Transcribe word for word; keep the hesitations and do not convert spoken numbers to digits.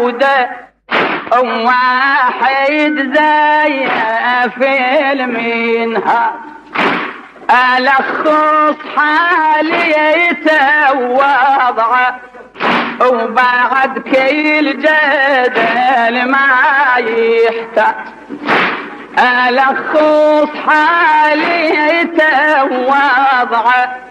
وده واحد زي فيلم ينهار ألخص حاليته ووضعه وبعد كل جدل ما يحتاج ألخص حاليته ووضعه